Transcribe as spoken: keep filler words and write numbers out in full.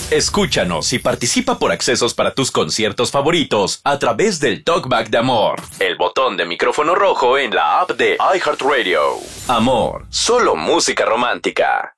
Escúchanos y participa por accesos para tus conciertos favoritos a través del Talkback de Amor, el botón de micrófono rojo en la app de iHeartRadio. Amor, solo música romántica.